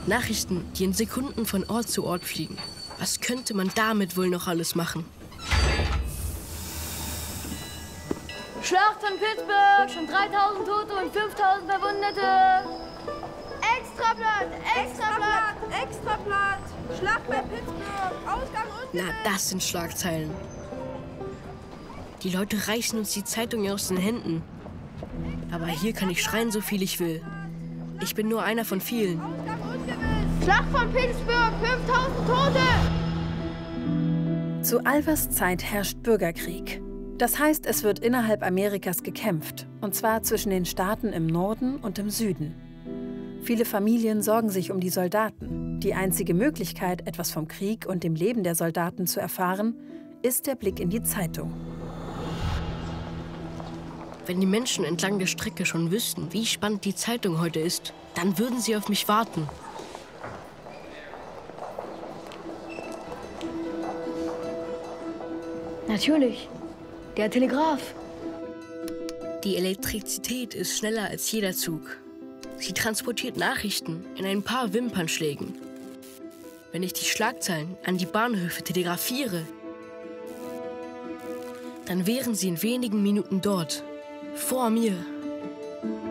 Nachrichten, die in Sekunden von Ort zu Ort fliegen. Was könnte man damit wohl noch alles machen? Schlacht von Pittsburgh, schon 3000 Tote und 5000 Verwundete. Extrablatt, Extrablatt, Extrablatt. Schlacht bei Pittsburgh, Ausgang ungewiss. Na, das sind Schlagzeilen. Die Leute reißen uns die Zeitung aus den Händen. Aber hier kann ich schreien, so viel ich will. Ich bin nur einer von vielen. Ausgang ungewiss. Schlacht von Pittsburgh, 5000 Tote. Zu Alvers Zeit herrscht Bürgerkrieg. Das heißt, es wird innerhalb Amerikas gekämpft, und zwar zwischen den Staaten im Norden und im Süden. Viele Familien sorgen sich um die Soldaten. Die einzige Möglichkeit, etwas vom Krieg und dem Leben der Soldaten zu erfahren, ist der Blick in die Zeitung. Wenn die Menschen entlang der Strecke schon wüssten, wie spannend die Zeitung heute ist, dann würden sie auf mich warten. Natürlich. Der Telegraph. Die Elektrizität ist schneller als jeder Zug. Sie transportiert Nachrichten in ein paar Wimpernschlägen. Wenn ich die Schlagzeilen an die Bahnhöfe telegrafiere, dann wären sie in wenigen Minuten dort, vor mir.